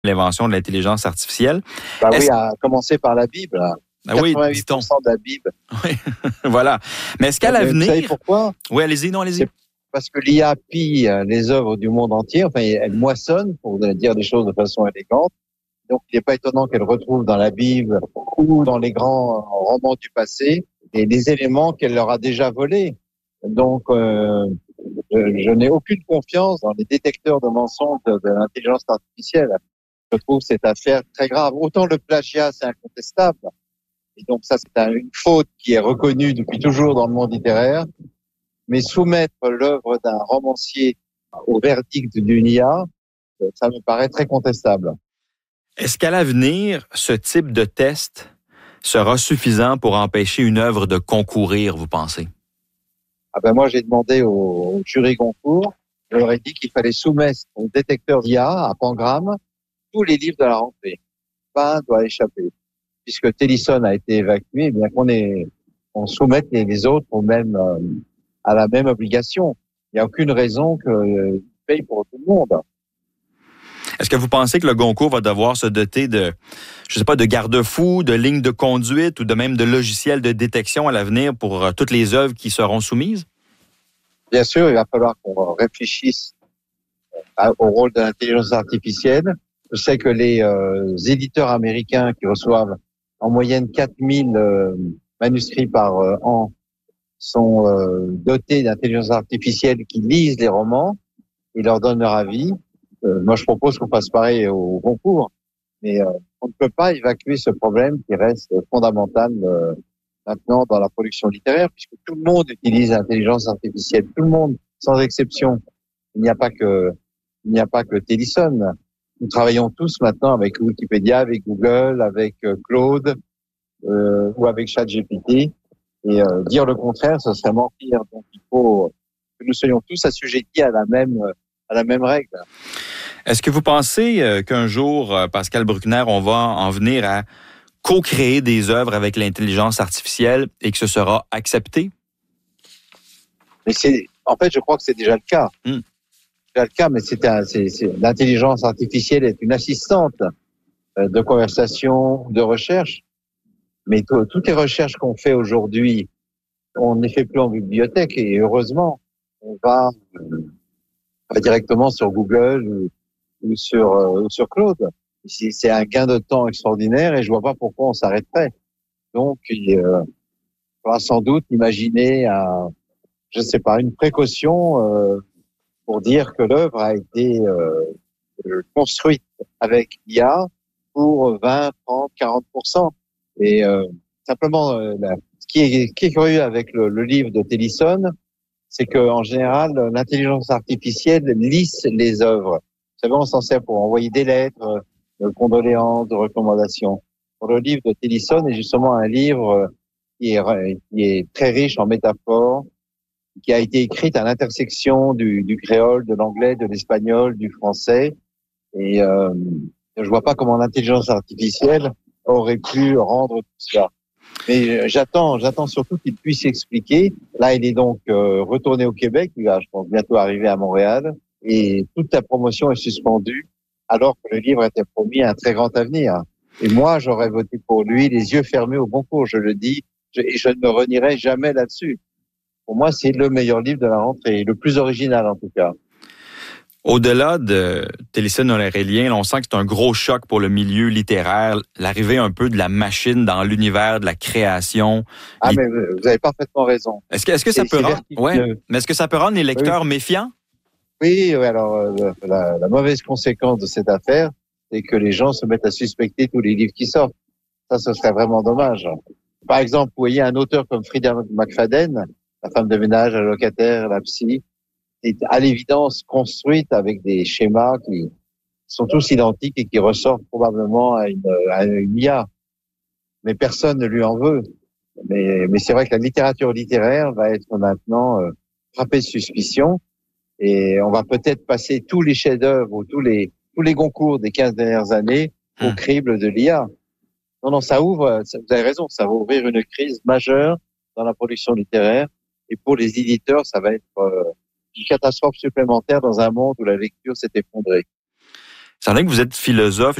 l'invention de l'intelligence artificielle. Oui, à commencer par la Bible. 88% de la Bible. Oui, voilà. Mais est-ce qu'à l'avenir... Vous savez pourquoi? Oui, allez-y. C'est parce que l'IA pille les œuvres du monde entier. Enfin, elle moissonne, pour dire des choses de façon élégante. Donc, il n'est pas étonnant qu'elle retrouve dans la Bible ou dans les grands romans du passé des éléments qu'elle leur a déjà volés. Donc, je n'ai aucune confiance dans les détecteurs de mensonges de l'intelligence artificielle. Je trouve cette affaire très grave. Autant le plagiat, c'est incontestable. Et donc ça, c'est une faute qui est reconnue depuis toujours dans le monde littéraire. Mais soumettre l'œuvre d'un romancier au verdict d'une IA, ça me paraît très contestable. Est-ce qu'à l'avenir, ce type de test sera suffisant pour empêcher une œuvre de concourir, vous pensez? Moi, j'ai demandé au jury concours, je leur ai dit qu'il fallait soumettre au détecteur d'IA à Pangram tous les livres de la rentrée. Pas doit échapper. Puisque Tennyson a été évacué, eh bien qu'on soumette les autres à la même obligation. Il n'y a aucune raison qu'ils payent pour tout le monde. Est-ce que vous pensez que le Goncourt va devoir se doter de garde-fous, de lignes de conduite ou de même de logiciels de détection à l'avenir pour toutes les œuvres qui seront soumises? Bien sûr, il va falloir qu'on réfléchisse au rôle de l'intelligence artificielle. Je sais que les éditeurs américains qui reçoivent en moyenne 4000 manuscrits par an sont dotés d'intelligence artificielle qui lisent les romans et leur donnent leur avis. Moi, je propose qu'on fasse pareil au concours. Mais on ne peut pas évacuer ce problème qui reste fondamental maintenant dans la production littéraire, puisque tout le monde utilise l'intelligence artificielle. Tout le monde, sans exception. Il n'y a pas que Tennyson. Nous travaillons tous maintenant avec Wikipédia, avec Google, avec Claude ou avec ChatGPT. Et dire le contraire, ce serait mentir. Donc il faut que nous soyons tous assujettis à la même règle. Est-ce que vous pensez qu'un jour, Pascal Bruckner, on va en venir à co-créer des œuvres avec l'intelligence artificielle et que ce sera accepté? Mais en fait, je crois que c'est déjà le cas. C'est déjà le cas, mais l'intelligence artificielle est une assistante de conversation, de recherche. Mais toutes les recherches qu'on fait aujourd'hui, on ne les fait plus en bibliothèque et heureusement, on va directement sur Google ou sur Claude. C'est un gain de temps extraordinaire et je vois pas pourquoi on s'arrêterait. Donc, il faudra sans doute imaginer une précaution pour dire que l'œuvre a été construite avec l'IA pour 20, 30, 40%. Et simplement, ce qui est curieux avec le livre de Tennyson, c'est que en général, l'intelligence artificielle lisse les œuvres. Vous savez, on s'en sert pour envoyer des lettres, de condoléances, de recommandations. Pour le livre de Tennyson est justement un livre qui est très riche en métaphores, qui a été écrite à l'intersection du créole, de l'anglais, de l'espagnol, du français. Et je vois pas comment l'intelligence artificielle aurait pu rendre tout cela. Mais j'attends surtout qu'il puisse expliquer. Là, il est donc retourné au Québec. Il va, je pense, bientôt arriver à Montréal. Et toute la promotion est suspendue, alors que le livre était promis un très grand avenir. Et moi, j'aurais voté pour lui, les yeux fermés au concours. Je le dis, et je ne me renierai jamais là-dessus. Pour moi, c'est le meilleur livre de la rentrée, le plus original en tout cas. Au-delà de Tennyson Aurélien, on sent que c'est un gros choc pour le milieu littéraire, l'arrivée un peu de la machine dans l'univers de la création. Mais vous avez parfaitement raison. Est-ce que ça peut rendre, mais est-ce que ça peut rendre les lecteurs méfiants? Oui, alors la mauvaise conséquence de cette affaire, c'est que les gens se mettent à suspecter tous les livres qui sortent. Ça, ce serait vraiment dommage. Par exemple, vous voyez un auteur comme Frida McFadden, la femme de ménage, la locataire, la psy, est à l'évidence construite avec des schémas qui sont tous identiques et qui ressortent probablement à une IA. Mais personne ne lui en veut. Mais c'est vrai que la littérature littéraire va être maintenant frappée de suspicion et on va peut-être passer tous les chefs-d'œuvre ou tous les Goncourt des 15 dernières années au crible de l'IA. Non, ça ouvre, vous avez raison, ça va ouvrir une crise majeure dans la production littéraire et pour les éditeurs, ça va être une catastrophe supplémentaire dans un monde où la lecture s'est effondrée. C'est vrai que vous êtes philosophe.